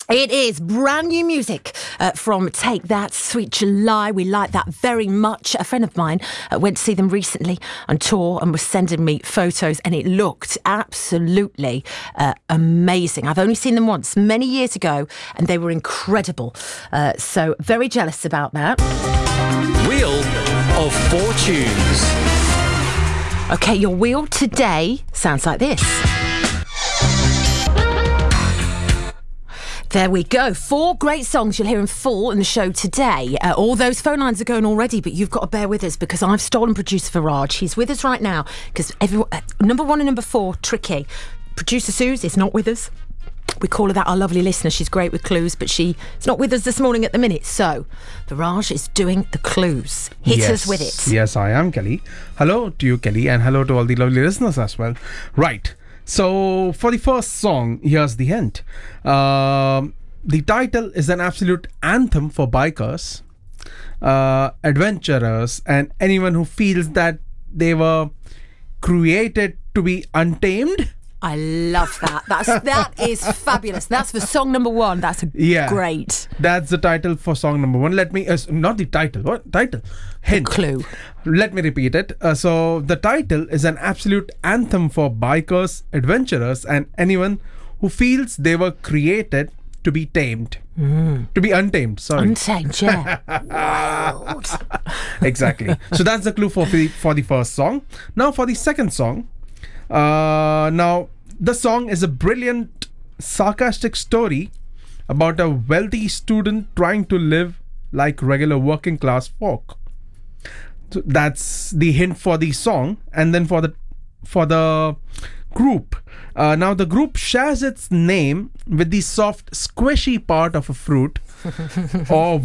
It is brand new music from Take That, Sweet July. We like that very much. A friend of mine went to see them recently on tour and was sending me photos, and it looked absolutely amazing. I've only seen them once, many years ago, and they were incredible. So very jealous about that. Wheel of Fortunes. Okay, your wheel today sounds like this. There we go. 4 great songs you'll hear in full in the show today. All those phone lines are going already, but you've got to bear with us because I've stolen producer Viraj. He's with us right now because number 1 and number 4, tricky. Producer Suze is not with us. We call her that, our lovely listener. She's great with clues, but she's not with us this morning at the minute. So, Viraj is doing the clues. Hit us with it. Yes, I am, Kelly. Hello to you, Kelly, and hello to all the lovely listeners as well. Right. So, for the first song, here's the hint. The title is an absolute anthem for bikers, adventurers, and anyone who feels that they were created to be untamed. I love that. That is fabulous. That's for song number 1. That's great. That's the title for song number 1. Let me not the title. What title? Hint. Clue. Let me repeat it. So the title is an absolute anthem for bikers, adventurers, and anyone who feels they were created to be tamed. To be untamed. Sorry. Untamed. Yeah. Wild. Exactly. So that's the clue for the first song. Now for the second song. Now the song is a brilliant, sarcastic story about a wealthy student trying to live like regular working class folk. So that's the hint for the song. And then for the group, now the group shares its name with the soft, squishy part of a fruit or